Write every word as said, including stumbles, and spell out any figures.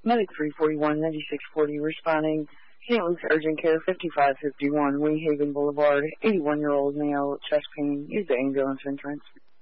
Medic three forty-one, ninety-six forty responding. Saint Luke's Urgent Care, fifty-five fifty-one, Wing Haven Boulevard, eighty-one-year-old male, chest pain. Use the ambulance entrance.